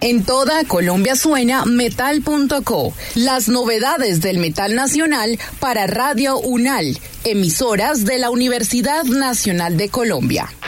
En toda Colombia suena metal.co, las novedades del metal nacional para Radio UNAL, emisoras de la Universidad Nacional de Colombia.